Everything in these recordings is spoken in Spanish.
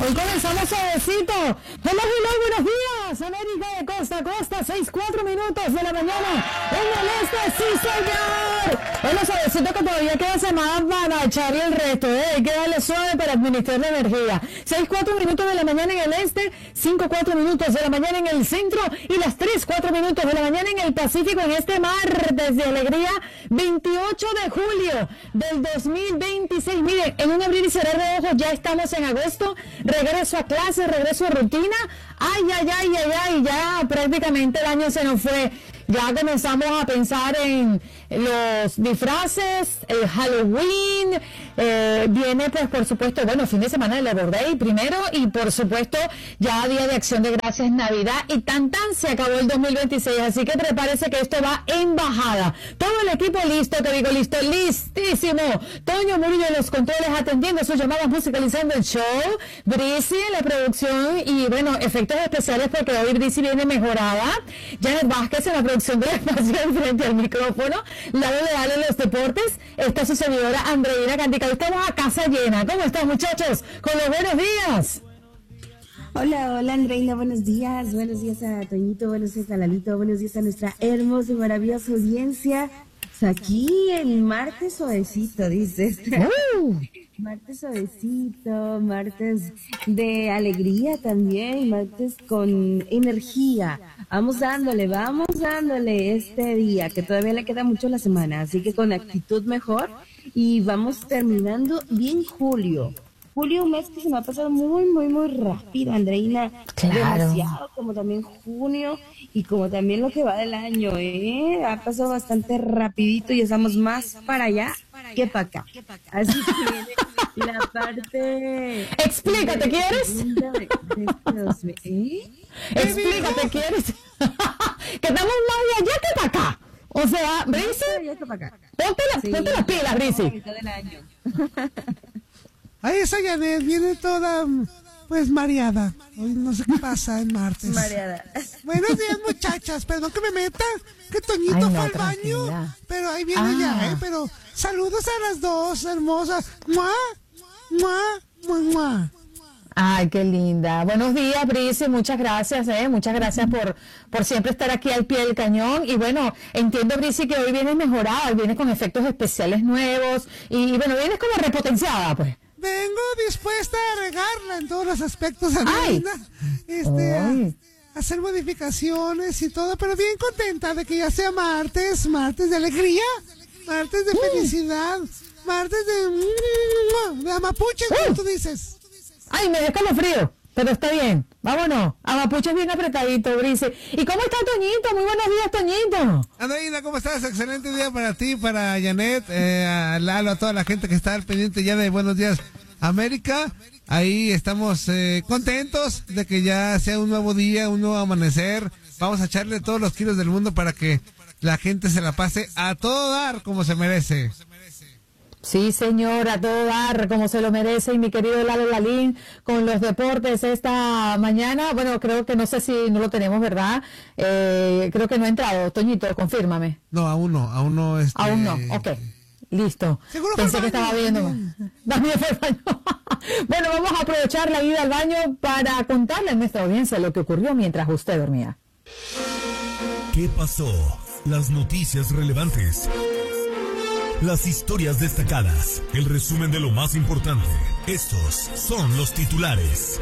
Hoy comenzamos suavecito. Hello, hello, buenos días. América de costa a costa, 6:04 de la mañana. En el este, sí señor. Bueno, suavecito que todavía queda semana para echarle el resto, Hay que darle suave para administrar la energía. 6:04 de la mañana en el este, 5:04 de la mañana en el centro y las 3:04 de la mañana en el Pacífico en este martes de alegría, 28 de julio del 2026. Miren, en un abrir y cerrar de ojos ya estamos en agosto. Regreso a clase, regreso a rutina. Ay, ya prácticamente el año se nos fue. Ya comenzamos a pensar en los disfraces, el Halloween, viene pues por supuesto, bueno, fin de semana del Labor Day primero y por supuesto ya Día de Acción de Gracias, Navidad y tan se acabó el 2026, así que prepárese que esto va en bajada. Todo el equipo listo, te digo listo, listísimo. Toño Murillo en los controles atendiendo sus llamadas, musicalizando el show, Brisi en la producción y bueno, efectos especiales porque hoy Brisi viene mejorada, Janet Vázquez en la producción del espacio frente al micrófono, Lalo Leal en los deportes, está su servidora Andreina Cantica. Estamos a casa llena. ¿Cómo están, muchachos? Con los buenos días. Hola Andreina, buenos días a Toñito, buenos días a Lalito, buenos días a nuestra hermosa y maravillosa audiencia. Aquí el martes suavecito, dices. Martes suavecito, martes de alegría también, martes con energía. Vamos dándole este día, que todavía le queda mucho a la semana, así que con actitud mejor y vamos terminando bien julio. Julio, un mes que se me ha pasado muy rápido, Andreina. Claro. Demasiado, como también junio y como también lo que va del año, Ha pasado bastante rapidito y estamos más para allá que para acá. Así que viene la parte... Explícate, ¿quieres? Explícate, ¿quieres? Que estamos más de allá que para acá. O sea, Brisi, ponte las pilas, Brisi. Ahí esa Janet viene toda, pues, mareada. Hoy no sé qué pasa en martes. Mareada. Buenos días, muchachas. Perdón que me meta, que Toñito fue al baño. Pero ahí viene ya, Pero saludos a las dos, hermosas. ¡Mua! ¡Mua! ¡Mua! ¡Mua! Ay, qué linda. Buenos días, Brisi, muchas gracias, Muchas gracias por siempre estar aquí al pie del cañón. Y bueno, entiendo, Brisi, que hoy vienes mejorada, vienes con efectos especiales nuevos y bueno, vienes como repotenciada, pues. Vengo dispuesta a regarla en todos los aspectos, Andreina. A hacer modificaciones y todo, pero bien contenta de que ya sea martes de alegría, martes de felicidad, martes de amapuche, como tú dices. Ay, me dio calofrío, pero está bien. Vámonos. Amapuche bien apretadito, Brisi. ¿Y cómo está Toñito? Muy buenos días, Toñito. Andreina, ¿cómo estás? Excelente día para ti, para Janet, a Lalo, a toda la gente que está al pendiente ya de Buenos Días América. Ahí estamos contentos de que ya sea un nuevo día, un nuevo amanecer. Vamos a echarle todos los kilos del mundo para que la gente se la pase a todo dar como se merece. Sí, señora, a todo dar como se lo merece. Y mi querido Lalo Lalín con los deportes esta mañana. Bueno, creo que no sé si no lo tenemos, ¿verdad? Creo que no ha entrado. Toñito, confírmame. No, aún no. Aún no, ok. Listo. ¿Seguro Pensé que estaba viendo. También fue al baño. Bueno, vamos a aprovechar la ida al baño para contarle a nuestra audiencia lo que ocurrió mientras usted dormía. ¿Qué pasó? Las noticias relevantes. Las historias destacadas, el resumen de lo más importante. Estos son los titulares.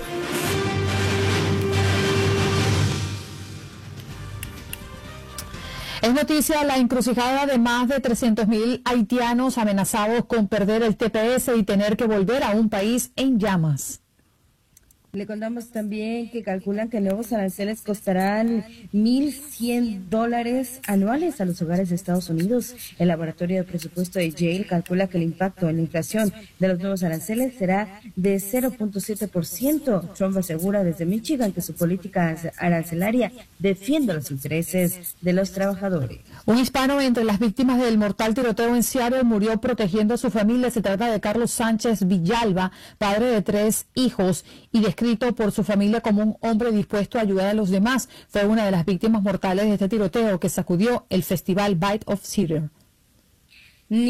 Es noticia la encrucijada de más de 300.000 haitianos amenazados con perder el TPS y tener que volver a un país en llamas. Le contamos también que calculan que nuevos aranceles costarán $1,100 anuales a los hogares de Estados Unidos. El laboratorio de presupuesto de Yale calcula que el impacto en la inflación de los nuevos aranceles será de 0.7%. Trump asegura desde Michigan que su política arancelaria defiende los intereses de los trabajadores. Un hispano entre las víctimas del mortal tiroteo en Seattle murió protegiendo a su familia. Se trata de Carlos Sánchez Villalba, padre de 3 hijos y descrito por su familia como un hombre dispuesto a ayudar a los demás. Fue una de las víctimas mortales de este tiroteo que sacudió el festival Bite of Cedar.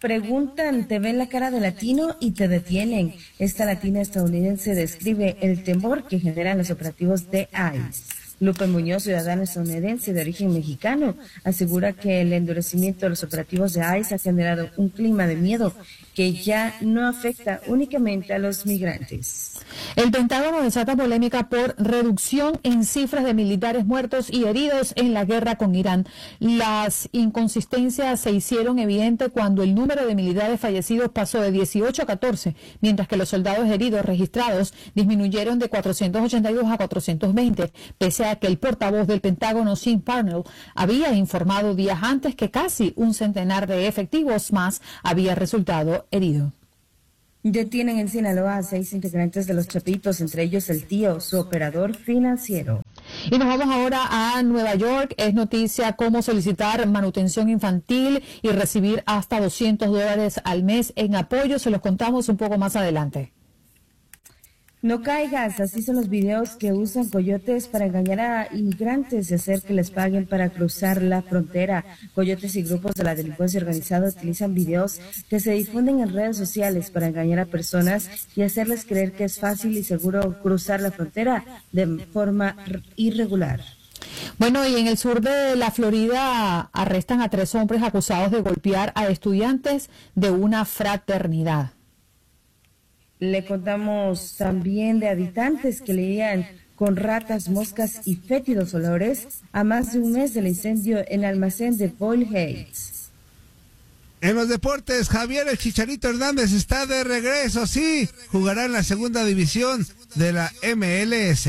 preguntan, te ven la cara de latino y te detienen. Esta latina estadounidense describe el temor que generan los operativos de ICE. Lupe Muñoz, ciudadana estadounidense de origen mexicano, asegura que el endurecimiento de los operativos de ICE ha generado un clima de miedo que ya no afecta únicamente a los migrantes. El Pentágono desata polémica por reducción en cifras de militares muertos y heridos en la guerra con Irán. Las inconsistencias se hicieron evidentes cuando el número de militares fallecidos pasó de 18 a 14, mientras que los soldados heridos registrados disminuyeron de 482 a 420, pese a que el portavoz del Pentágono, Jim Parnell, había informado días antes que casi un centenar de efectivos más había resultado herido. Detienen en Sinaloa a 6 integrantes de los Chapitos, entre ellos el tío, su operador financiero. Y nos vamos ahora a Nueva York. Es noticia cómo solicitar manutención infantil y recibir hasta $200 al mes en apoyo. Se los contamos un poco más adelante. No caigas, así son los videos que usan coyotes para engañar a inmigrantes y hacer que les paguen para cruzar la frontera. Coyotes y grupos de la delincuencia organizada utilizan videos que se difunden en redes sociales para engañar a personas y hacerles creer que es fácil y seguro cruzar la frontera de forma irregular. Bueno, y en el sur de la Florida arrestan a 3 hombres acusados de golpear a estudiantes de una fraternidad. Le contamos también de habitantes que lidian con ratas, moscas y fétidos olores a más de un mes del incendio en el almacén de Boyle Heights. En los deportes, Javier el Chicharito Hernández está de regreso, sí, jugará en la segunda división de la MLS.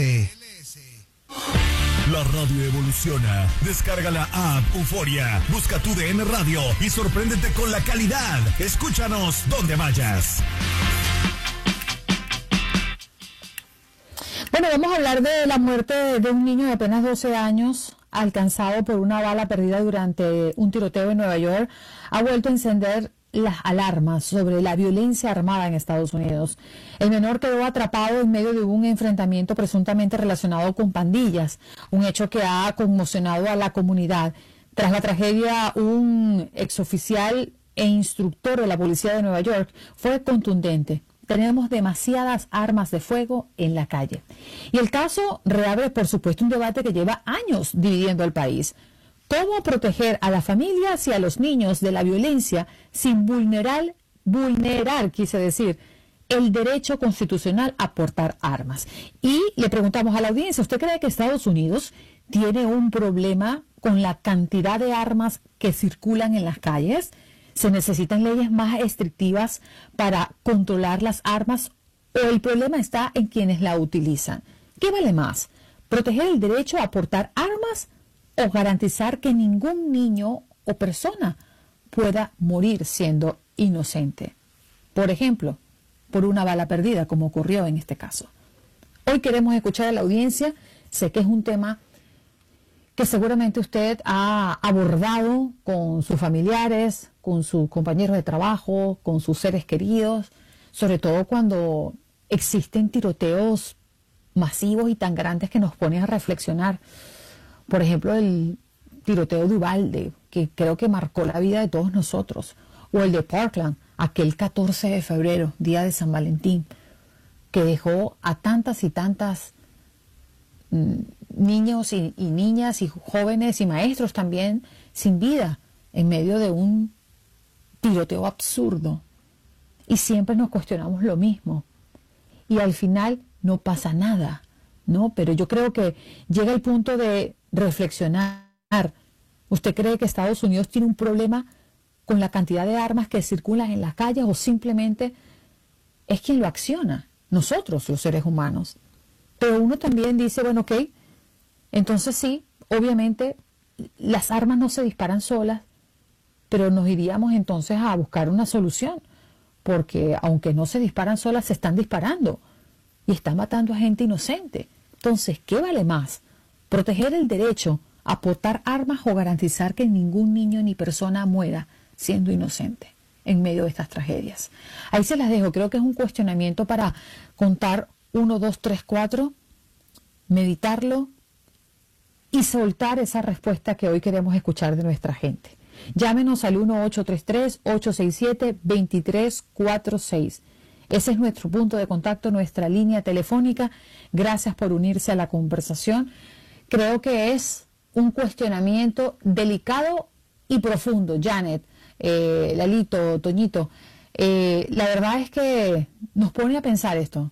La radio evoluciona. Descarga la app Euforia, busca tu DN Radio y sorpréndete con la calidad. Escúchanos donde vayas. Bueno, vamos a hablar de la muerte de un niño de apenas 12 años alcanzado por una bala perdida durante un tiroteo en Nueva York. Ha vuelto a encender las alarmas sobre la violencia armada en Estados Unidos. El menor quedó atrapado en medio de un enfrentamiento presuntamente relacionado con pandillas, un hecho que ha conmocionado a la comunidad. Tras la tragedia, un exoficial e instructor de la policía de Nueva York fue contundente. Tenemos demasiadas armas de fuego en la calle. Y el caso reabre, por supuesto, un debate que lleva años dividiendo al país. ¿Cómo proteger a las familias y a los niños de la violencia sin vulnerar, quise decir, el derecho constitucional a portar armas? Y le preguntamos a la audiencia, ¿usted cree que Estados Unidos tiene un problema con la cantidad de armas que circulan en las calles? ¿Se necesitan leyes más estrictivas para controlar las armas o el problema está en quienes la utilizan? ¿Qué vale más? ¿Proteger el derecho a portar armas o garantizar que ningún niño o persona pueda morir siendo inocente? Por ejemplo, por una bala perdida, como ocurrió en este caso. Hoy queremos escuchar a la audiencia. Sé que es un tema que seguramente usted ha abordado con sus familiares, con sus compañeros de trabajo, con sus seres queridos, sobre todo cuando existen tiroteos masivos y tan grandes que nos ponen a reflexionar. Por ejemplo, el tiroteo de Uvalde, que creo que marcó la vida de todos nosotros, o el de Parkland, aquel 14 de febrero, día de San Valentín, que dejó a tantas y tantas niños y niñas y jóvenes y maestros también sin vida en medio de un tiroteo absurdo. Y siempre nos cuestionamos lo mismo. Y al final no pasa nada, ¿no? Pero yo creo que llega el punto de reflexionar. ¿Usted cree que Estados Unidos tiene un problema con la cantidad de armas que circulan en las calles o simplemente es quien lo acciona? Nosotros, los seres humanos. Pero uno también dice, bueno, ok, entonces sí, obviamente las armas no se disparan solas, pero nos iríamos entonces a buscar una solución, porque aunque no se disparan solas, se están disparando y están matando a gente inocente. Entonces, ¿qué vale más? ¿Proteger el derecho a portar armas o garantizar que ningún niño ni persona muera siendo inocente en medio de estas tragedias? Ahí se las dejo, creo que es un cuestionamiento para contar 1, 2, 3, 4, meditarlo y soltar esa respuesta que hoy queremos escuchar de nuestra gente. Llámenos al 1833-867-2346. Ese es nuestro punto de contacto, nuestra línea telefónica. Gracias por unirse a la conversación. Creo que es un cuestionamiento delicado y profundo, Janet, Lalito, Toñito. La verdad es que nos pone a pensar esto.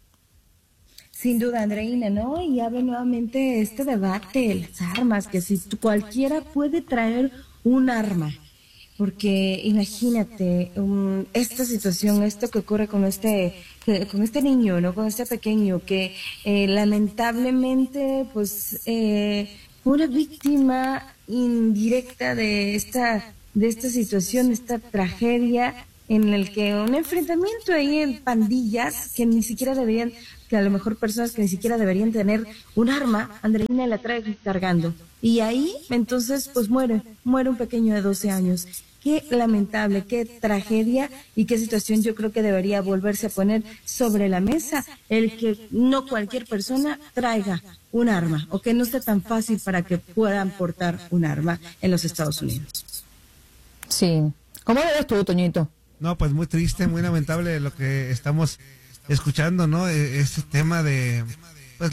Sin duda, Andreina, ¿no? Y abre nuevamente este debate de las armas, que si cualquiera puede traer un arma. Porque imagínate, esta situación, esto que ocurre con este niño, ¿no? Con este pequeño, que lamentablemente, pues, una víctima indirecta de esta situación, de esta tragedia, en el que un enfrentamiento ahí en pandillas que ni siquiera deberían, que a lo mejor personas que ni siquiera deberían tener un arma, Andreina la trae cargando. Y ahí, entonces, pues muere un pequeño de 12 años. Qué lamentable, qué tragedia y qué situación yo creo que debería volverse a poner sobre la mesa, el que no cualquier persona traiga un arma, o que no sea tan fácil para que puedan portar un arma en los Estados Unidos. Sí. ¿Cómo lo ves tú, Toñito? No, pues muy triste, muy lamentable lo que estamos escuchando, ¿no? Este tema de, pues,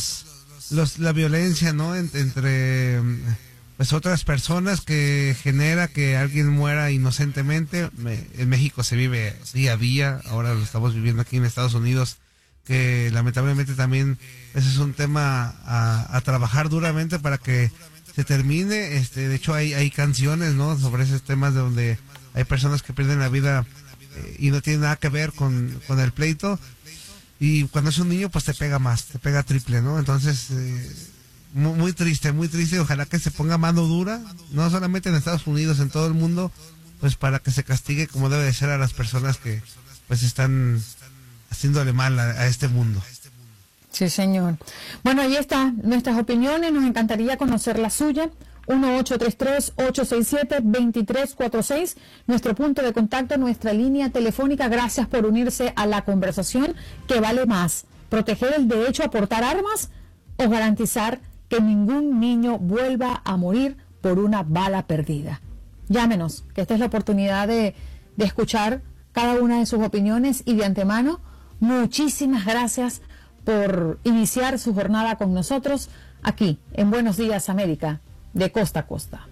la violencia, ¿no? Entre pues otras personas que genera que alguien muera inocentemente. En México se vive día a día, ahora lo estamos viviendo aquí en Estados Unidos, que lamentablemente también ese es un tema a trabajar duramente para que se termine. De hecho hay canciones, ¿no? Sobre esos temas de donde hay personas que pierden la vida y no tiene nada que ver con el pleito. Y cuando es un niño, pues te pega más, te pega triple, ¿no? Entonces, muy triste, muy triste. Ojalá que se ponga mano dura, no solamente en Estados Unidos, en todo el mundo, pues para que se castigue como debe de ser a las personas que pues están haciéndole mal a este mundo. Sí, señor. Bueno, ahí están nuestras opiniones, nos encantaría conocer la suya. 1833-867-2346, nuestro punto de contacto, nuestra línea telefónica. Gracias por unirse a la conversación. ¿Qué vale más? ¿Proteger el derecho a portar armas o garantizar que ningún niño vuelva a morir por una bala perdida? Llámenos, que esta es la oportunidad de escuchar cada una de sus opiniones, y de antemano, muchísimas gracias por iniciar su jornada con nosotros aquí en Buenos Días América, de costa a costa.